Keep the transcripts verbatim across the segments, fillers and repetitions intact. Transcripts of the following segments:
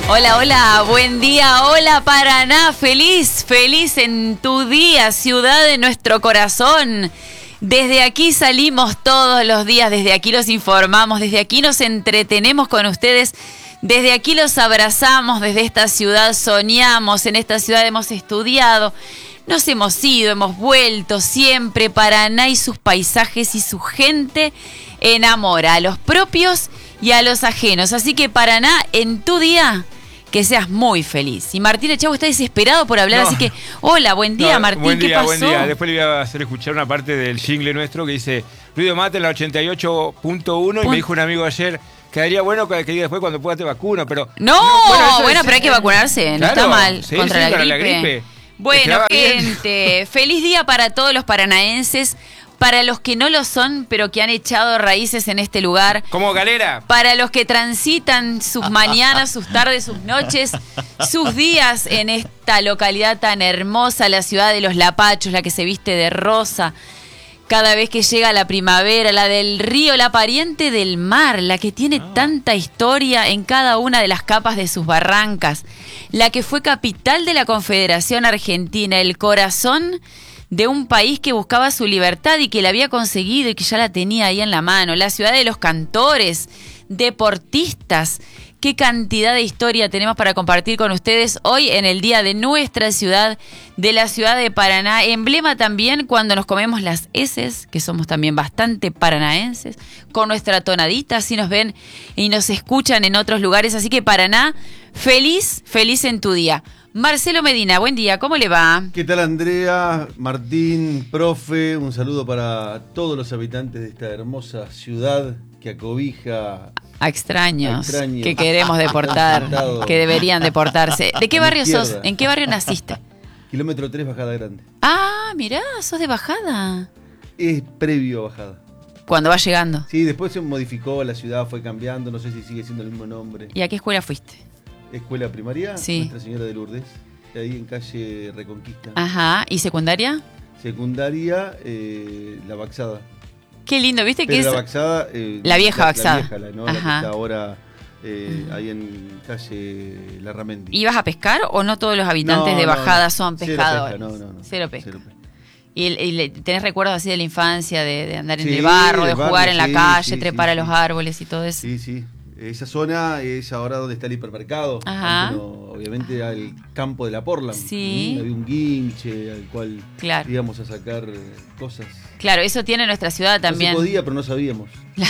Hola, hola, buen día, hola Paraná, feliz, feliz en tu día, ciudad de nuestro corazón. Desde aquí salimos todos los días, desde aquí los informamos, desde aquí nos entretenemos con ustedes, desde aquí los abrazamos, desde esta ciudad soñamos, en esta ciudad hemos estudiado, nos hemos ido, hemos vuelto, siempre Paraná y sus paisajes y su gente enamora a los propios y a los ajenos. Así que Paraná, en tu día, que seas muy feliz. Y Martín Echagüe está desesperado por hablar, no. Así que, hola, buen día, no, Martín, buen día, ¿qué pasó? Buen día, después le voy a hacer escuchar una parte del jingle nuestro que dice Ruido Mate en la ochenta y ocho punto uno y me dijo un amigo ayer, quedaría bueno que diga después cuando pueda te vacuno, pero... No, no bueno, bueno es, pero hay que vacunarse, no claro, está mal, sí, contra, sí, la, contra gripe. la gripe. Bueno, gente, feliz día para todos los paranaenses. Para los que no lo son, pero que han echado raíces en este lugar. Como Galera. Para los que transitan sus mañanas, sus tardes, sus noches, sus días en esta localidad tan hermosa, la ciudad de los Lapachos, la que se viste de rosa. Cada vez que llega la primavera, la del río, la pariente del mar, la que tiene oh. tanta historia en cada una de las capas de sus barrancas. La que fue capital de la Confederación Argentina, el corazón de un país que buscaba su libertad y que la había conseguido y que ya la tenía ahí en la mano. La ciudad de los cantores, deportistas. Qué cantidad de historia tenemos para compartir con ustedes hoy en el día de nuestra ciudad, de la ciudad de Paraná. Emblema también cuando nos comemos las heces, que somos también bastante paranaenses, con nuestra tonadita, así nos ven y nos escuchan en otros lugares. Así que Paraná, feliz, feliz en tu día. Marcelo Medina, buen día, ¿cómo le va? ¿Qué tal, Andrea, Martín, profe? Un saludo para todos los habitantes de esta hermosa ciudad que acobija a extraños, a extraños que queremos deportar, que deberían deportarse. ¿De qué barrio sos? ¿En qué barrio naciste? Kilómetro tres, Bajada Grande. Ah, mirá, sos de Bajada. Es previo a Bajada. Cuando va llegando. Sí, después se modificó, la ciudad fue cambiando, no sé si sigue siendo el mismo nombre. ¿Y a qué escuela fuiste? Escuela primaria, sí. Nuestra Señora de Lourdes, ahí en calle Reconquista. Ajá, ¿y secundaria? Secundaria, eh, La Baxada. Qué lindo, ¿viste? Pero que la es Baxada, eh, la vieja la, Baxada. La vieja, la, ¿no? La que está ahora eh, ahí en calle Larramendi. ¿Ibas a pescar o no todos los habitantes no, de Bajada no, no. son Cero pescadores? Pesca, no, no, no. Cero pesca. Cero pesca. ¿Y, y tenés recuerdos así de la infancia, de, de andar en sí, el barro, de barrio, jugar en la sí, calle, sí, trepar sí, a los sí. árboles y todo eso? Sí, sí. Esa zona es ahora donde está el hipermercado. Ajá. No, obviamente era el campo de la Portland. Sí. Había un guinche al cual claro. íbamos a sacar cosas. Claro, eso tiene nuestra ciudad también. No se podía, pero no sabíamos.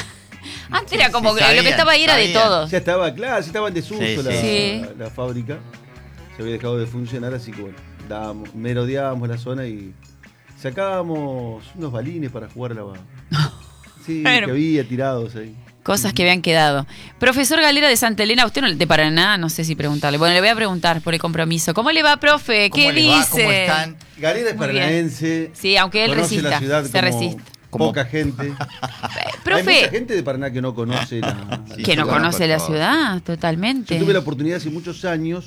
Antes era como sí, que sabían, lo que estaba ahí era sabían. de todos. Ya estaba, claro, ya estaba en desuso sí, la, sí. La, la fábrica. Se había dejado de funcionar, así que bueno, dábamos, merodeábamos la zona y sacábamos unos balines para jugar a la Sí, bueno. que había tirados ahí. Cosas que habían quedado. Profesor Galera de Santa Elena, usted no de Paraná, no sé si preguntarle. Bueno, le voy a preguntar por el compromiso. ¿Cómo le va, profe? ¿Qué ¿Cómo le dice? va? ¿Cómo están? Galera es paranaense. Sí, aunque él resista, la ciudad se como resiste. Poca gente. Profe, hay mucha gente de Paraná que no conoce la, sí, que no ciudad, conoce la ciudad, totalmente. Yo tuve la oportunidad hace muchos años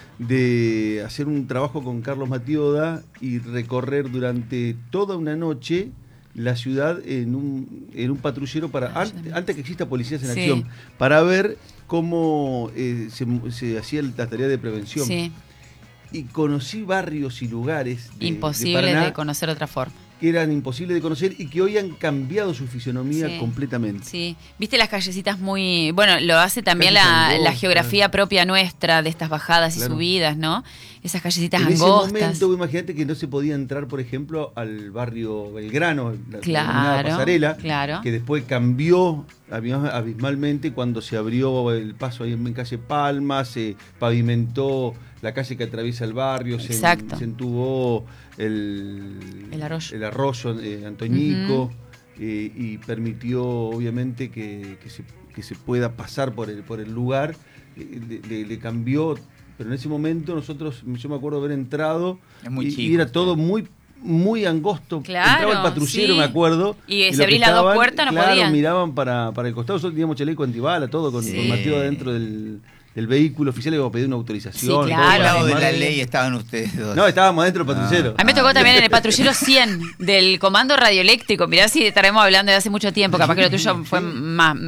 de hacer un trabajo con Carlos Matioda y recorrer durante toda una noche la ciudad en un, en un patrullero para antes, antes que exista Policías en sí. Acción, para ver cómo eh, se, se hacía la tarea de prevención. Sí. Y conocí barrios y lugares de, imposible de, Paraná, de conocer de otra forma. Que eran imposibles de conocer y que hoy han cambiado su fisonomía sí, completamente. Sí, viste las callecitas muy... Bueno, lo hace también la, angostas, la geografía propia nuestra de estas bajadas y claro. subidas, ¿no? Esas callecitas en angostas. En ese momento, imagínate que no se podía entrar, por ejemplo, al barrio Belgrano, la claro, pasarela, claro. que después cambió abismalmente cuando se abrió el paso ahí en calle Palma, se pavimentó la calle que atraviesa el barrio, se, se entubó el, el arroyo, el arroyo eh, Antoñico, uh-huh. eh, y permitió obviamente que, que, se, que se pueda pasar por el, por el lugar, le, le, le cambió, pero en ese momento nosotros, yo me acuerdo haber entrado muy y, chico, y era todo muy muy angosto, claro, entraba el patrullero, sí. me acuerdo. Y, y si abrís las dos puertas no claro, podían. miraban para, para el costado, nosotros teníamos chaleco antibala, todo con, sí. con Mateo adentro del, del vehículo oficial, le íbamos a pedir una autorización. Sí, claro. Al lado de la ley estaban ustedes dos. No, estábamos adentro del patrullero. Ah. A mí me tocó también en el patrullero cien del Comando Radioeléctrico. Mirá si estaremos hablando de hace mucho tiempo, capaz que lo tuyo fue más,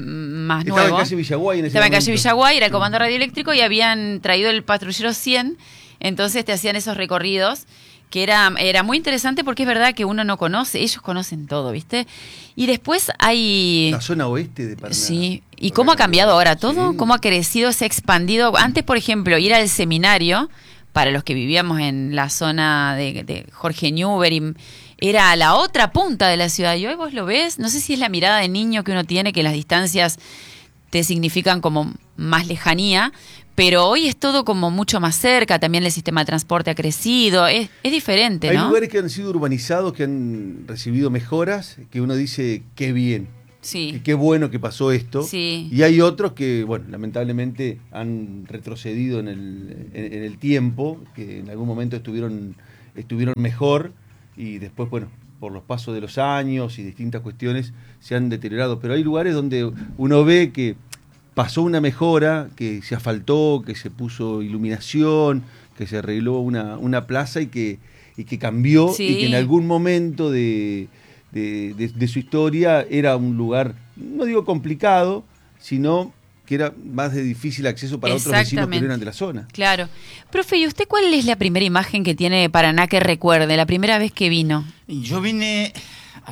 más Estaba nuevo. en calle Villaguay en ese Estaba en calle momento. Villaguay, era el comando radioeléctrico y habían traído el patrullero cien, entonces te hacían esos recorridos que era, era muy interesante porque es verdad que uno no conoce, ellos conocen todo, ¿viste? Y después hay... La zona oeste de Paraná. Sí, ¿y cómo ha cambiado ahora todo? Sí. ¿Cómo ha crecido, se ha expandido? Antes, por ejemplo, ir al seminario, para los que vivíamos en la zona de, de Jorge Newbery, era a la otra punta de la ciudad. Y hoy vos lo ves, no sé si es la mirada de niño que uno tiene, que las distancias te significan como más lejanía, pero hoy es todo como mucho más cerca, también el sistema de transporte ha crecido, es, es diferente, Hay ¿no? lugares que han sido urbanizados, que han recibido mejoras, que uno dice, qué bien, Sí. que qué bueno que pasó esto. Sí. Y hay otros que, bueno, lamentablemente han retrocedido en el, en, en el tiempo, que en algún momento estuvieron, estuvieron mejor y después, bueno, por los pasos de los años y distintas cuestiones se han deteriorado. Pero hay lugares donde uno ve que pasó una mejora, que se asfaltó, que se puso iluminación, que se arregló una, una plaza y que, y que cambió, Sí. y que en algún momento de, de, de- de su historia era un lugar, no digo complicado, sino que era más de difícil acceso para otros vecinos que no Exactamente. eran de la zona. Claro. Profe, ¿y usted cuál es la primera imagen que tiene de Paraná que recuerde, la primera vez que vino? Yo vine a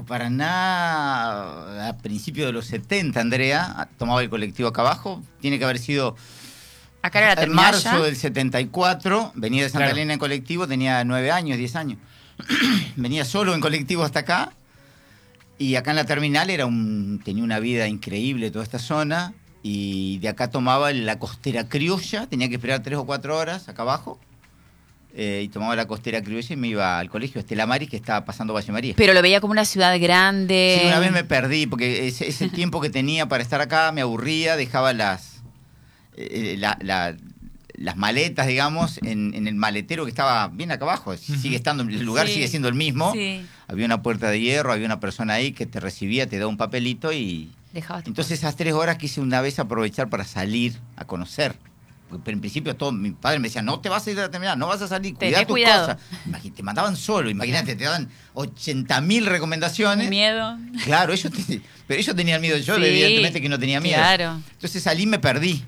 Paraná a principios de los setenta, Andrea, tomaba el colectivo acá abajo, tiene que haber sido Acá era la en terminal marzo ya. del setenta y cuatro, venía de Santa Claro. Elena en colectivo, tenía nueve años, diez años. Venía solo en colectivo hasta acá, y acá en la terminal era un, tenía una vida increíble toda esta zona, y de acá tomaba la costera criolla, tenía que esperar tres o cuatro horas acá abajo, eh, y tomaba la costera criolla y me iba al colegio Estela Maris, que estaba pasando Valle María. Pero lo veía como una ciudad grande. Sí, una vez me perdí, porque ese, ese tiempo que tenía para estar acá me aburría, dejaba las, eh, la- la- las maletas, digamos, en, en el maletero que estaba bien acá abajo. Sigue estando, el lugar Sí. sigue siendo el mismo. Sí. Había una puerta de hierro, había una persona ahí que te recibía, te daba un papelito y... Dejabas tu Entonces esas tres horas quise una vez aprovechar para salir a conocer. Porque pero en principio todo, mi padre me decía, no te vas a ir a la terminal, no vas a salir, Tené cuidá tus cuidado. cosas. Imagi- te mandaban solo, imagínate, te daban ochenta mil recomendaciones. miedo. Claro, ellos te- pero ellos tenían miedo, yo Sí, evidentemente que no tenía miedo. Claro. Entonces salí y me perdí.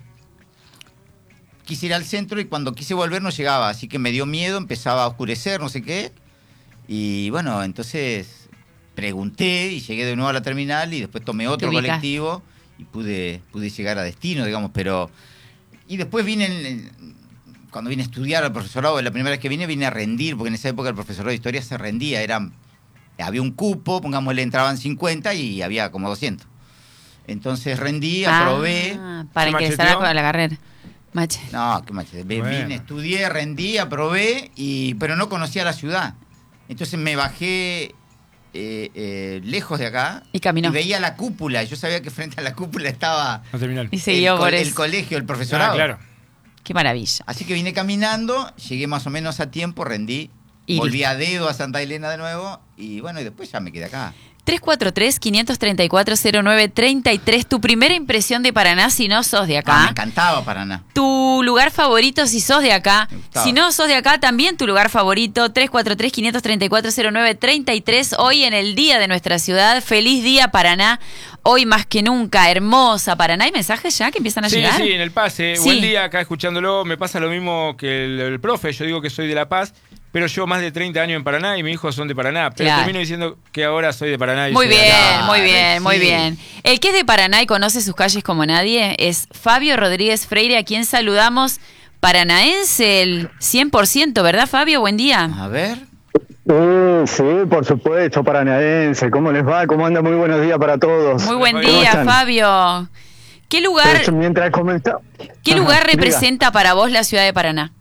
Quise ir al centro y cuando quise volver no llegaba, así que me dio miedo, empezaba a oscurecer, no sé qué. Y bueno, entonces pregunté y llegué de nuevo a la terminal y después tomé otro Te ubicaste. colectivo y pude, pude llegar a destino, digamos, pero... Y después vine, en- en- cuando vine a estudiar al profesorado, la primera vez que vine, vine a rendir, porque en esa época el profesorado de historia se rendía, era, había un cupo, pongámosle, entraban cincuenta y había como doscientos. Entonces rendí, aprobé. Ah, para ¿Se ingresar macheteó? a la carrera. Mache. No, qué machete. Ve- Bueno. Vine, estudié, rendí, aprobé, y, pero no conocía la ciudad. Entonces me bajé eh, eh, lejos de acá Y caminó. veía la cúpula. Yo sabía que frente a la cúpula estaba No terminal. Y siguió el, co- por el eso. colegio, el profesorado. Ah, claro. Qué maravilla. Así que vine caminando, llegué más o menos a tiempo, rendí, Y volví a dedo a Santa Elena de nuevo, y bueno, y después ya me quedé acá. tres cuatro tres, quinientos treinta y cuatro, cero nueve treinta y tres. Tu primera impresión de Paraná si no sos de Ah, me acá. encantaba Paraná. Tu lugar favorito si sos de acá. Me gustaba. Si no sos de acá, también tu lugar favorito. tres cuatro tres, quinientos treinta y cuatro, cero nueve treinta y tres. Hoy en el día de nuestra ciudad. Feliz día Paraná. Hoy más que nunca. Hermosa Paraná. ¿Hay mensajes ya que empiezan a Sí, llegar? sí, en el pase. Sí. Buen día, acá escuchándolo. Me pasa lo mismo que el, el profe. Yo digo que soy de La Paz, pero llevo más de treinta años en Paraná y mis hijos son de Paraná. Pero Claro. termino diciendo que ahora soy de Paraná. Y Muy soy de bien, acá. muy bien, muy sí. bien. El que es de Paraná y conoce sus calles como nadie es Fabio Rodríguez Freire, a quien saludamos. Paranaense, el cien por ciento, ¿verdad, Fabio? Buen día. A ver. Sí, sí, por supuesto, paranaense. ¿Cómo les va? ¿Cómo anda? Muy buenos días para todos. Muy buen ¿Cómo día, están? Fabio. ¿Qué lugar, Pues, mientras comenta... qué Ajá, lugar diga. representa para vos la ciudad de Paraná?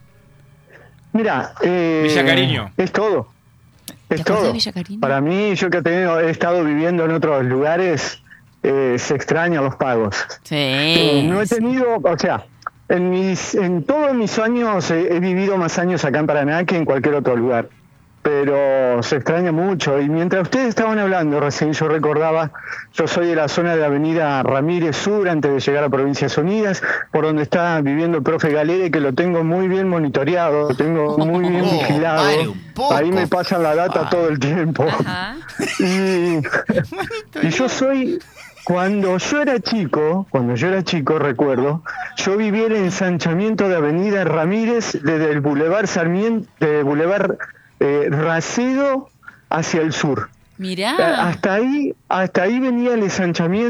Mira, eh, Villa Cariño. es todo. ¿Te Es acordás de todo. Villa Cariño? Para mí, yo que he, tenido- he estado viviendo en otros lugares, eh, se extrañan los pagos. Sí. Eh, no he tenido, o sea, en mis, en todos mis años he, he vivido más años acá en Paraná que en cualquier otro lugar. Pero se extraña mucho. Y mientras ustedes estaban hablando, recién yo recordaba, yo soy de la zona de Avenida Ramírez Sur, antes de llegar a Provincias Unidas, por donde está viviendo el profe Galere, que lo tengo muy bien monitoreado, lo tengo muy bien Oh, vigilado. vale, un poco. Ahí me pasan la data Ah. todo el tiempo. Ajá. Y, y yo soy Cuando yo era chico, cuando yo era chico, recuerdo, yo vivía el ensanchamiento de Avenida Ramírez desde el Boulevard Sarmiento, de Boulevard eh, Racedo hacia el sur. Mirá. Hasta ahí, hasta ahí venía el ensanchamiento.